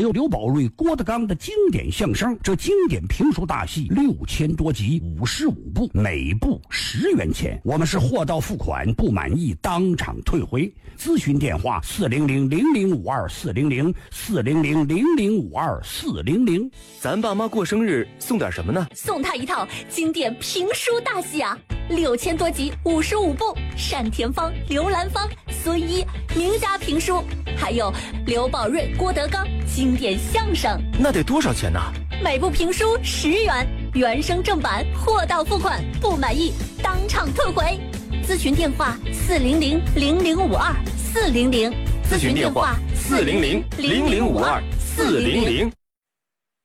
还有刘宝瑞、郭德纲的经典相声。这经典评书大戏6000多集，55部，每部10元钱。我们是货到付款，不满意当场退回。咨询电话400-0052-400，400-0052-400。 咱爸妈过生日送点什么呢？ 送他一套经典评书大戏啊，6000多集，55部，单田芳、刘兰芳、孙一名家评书，还有刘宝瑞、郭德纲经典相声。 那得多少钱呢？ 每部评书10元，原声正版，货到付款，不满意当场退回。咨询电话400-0052-400， 咨询电话400-0052-400。